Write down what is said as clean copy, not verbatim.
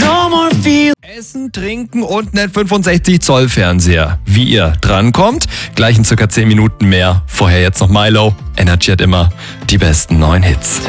No more feel. Essen, trinken und einen 65 Zoll Fernseher. Wie ihr drankommt, gleich in circa 10 Minuten mehr. Vorher jetzt noch Milo. Energy hat immer die besten neuen Hits.